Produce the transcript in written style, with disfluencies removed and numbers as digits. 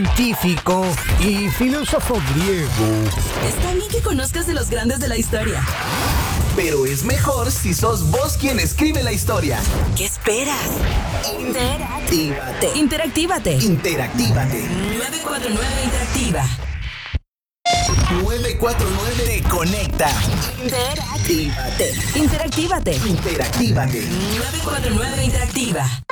científico y filósofo griego. Está bien que conozcas de los grandes de la historia. Pero es mejor si sos vos quien escribe la historia. ¿Qué esperas? Interactívate. Interactívate. Interactívate. 949 Interactiva. 949 te conecta. Interactívate. Interactívate. Interactívate. 949 Interactiva.